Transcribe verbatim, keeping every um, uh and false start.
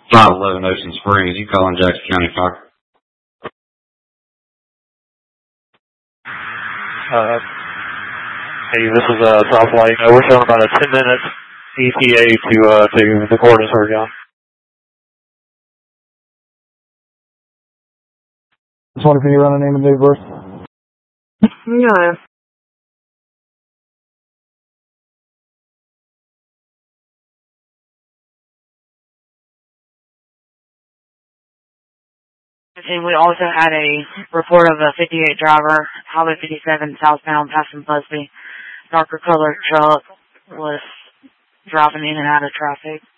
five eleven Ocean Springs. You calling Jackson County Fire? Uh, hey, this is uh, Top Flight. Uh, we're showing about a ten minute E T A to uh, to the coordinates we're going. Just wonder if you run a name and date of birth. Yeah. And we also had a report of a fifty-eight driver, Highway fifty-seven southbound passing Busby. Darker colored truck was driving in and out of traffic.